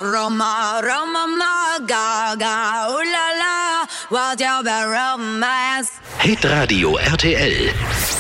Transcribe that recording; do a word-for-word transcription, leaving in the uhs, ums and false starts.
Roma, Roma, ma, Gaga, oh la la, what your romance. Hitradio R T L.